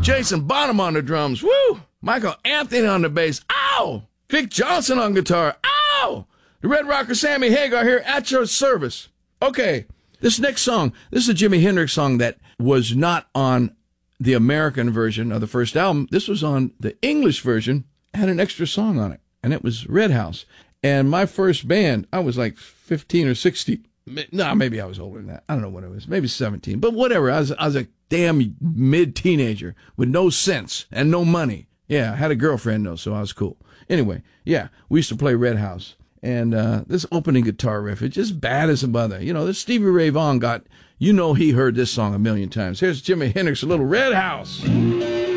Jason Bonham on the drums. Woo! Michael Anthony on the bass. Ow! Vic Johnson on guitar. Ow! The Red Rocker Sammy Hagar here at your service. Okay, this next song, this is a Jimi Hendrix song that was not on the American version of the first album. This was on the English version, had an extra song on it, and it was Red House. And my first band, I was like 15 or 16. No, maybe I was older than that. I don't know what it was. Maybe 17. But whatever. I was a damn mid-teenager with no sense and no money. Yeah, I had a girlfriend, though, so I was cool. Anyway, yeah, we used to play Red House. And this opening guitar riff, it's just bad as a mother. You know, this Stevie Ray Vaughan got, he heard this song a million times. Here's Jimi Hendrix, a little Red House.